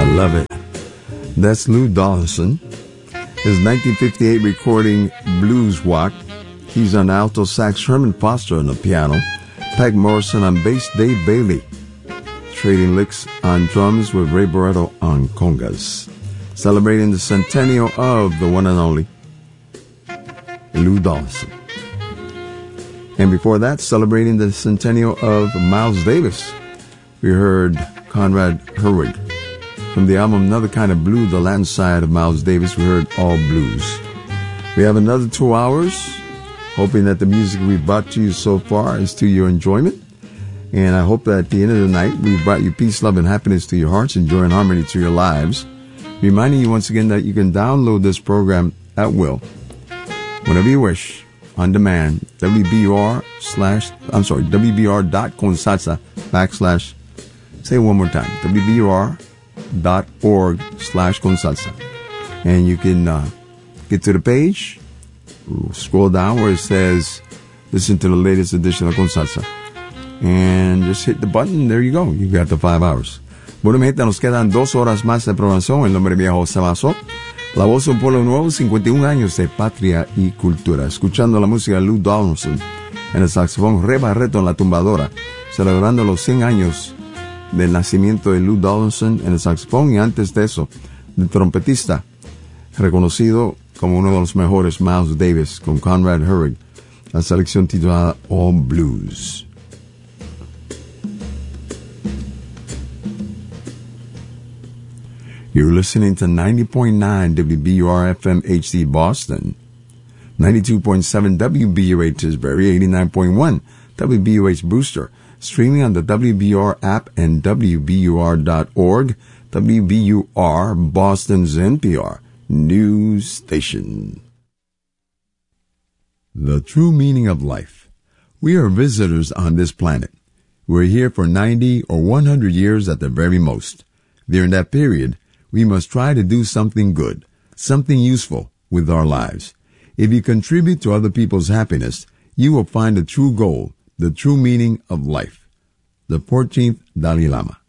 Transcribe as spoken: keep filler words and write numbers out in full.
Love it. That's Lou Donaldson. His nineteen fifty-eight recording, Blues Walk. He's on alto sax, Herman Foster on the piano, Peg Morrison on bass, Dave Bailey trading licks on drums with Ray Barretto on congas. Celebrating the centennial of the one and only Lou Donaldson. And before that, celebrating the centennial of Miles Davis, we heard Conrad Herwig. From the album Another Kind of Blue, the Latin side of Miles Davis, we heard All Blues. We have another two hours, hoping that the music we've brought to you so far is to your enjoyment. And I hope that at the end of the night, we've brought you peace, love, and happiness to your hearts, and joy and harmony to your lives. Reminding you once again that you can download this program at will, whenever you wish, on demand, W B U R slash, I'm sorry, W B R dot Consalsa backslash, say it one more time, W B U R dot org slash Consalsa. And you can uh, get to the page, scroll down where it says, listen to the latest edition of Consalsa. And just hit the button, there you go, you got the five hours. Bueno, mi gente, nos quedan dos horas más de programación. El nombre viejo se basó. La voz de un pueblo nuevo, cincuenta y un años de patria y cultura. Escuchando la música de Lou Donaldson en el saxofón, Ray Barretto en la tumbadora. Celebrando los cien años del nacimiento de Lou Donaldson en el saxofón. Y antes de eso, el trompetista, reconocido como uno de los mejores, Miles Davis, con Conrad Herwig. La selección titulada All Blues. You're listening to ninety point nine W B U R F M H D Boston, ninety-two point seven W B U H Tisbury, eighty-nine point one W B U H Brewster, streaming on the W B U R app and W B U R dot org, W B U R, Boston's N P R news station. The true meaning of life. We are visitors on this planet. We're here for ninety or one hundred years at the very most. During that period, we must try to do something good, something useful with our lives. If you contribute to other people's happiness, you will find the true goal, the true meaning of life. The fourteenth Dalai Lama.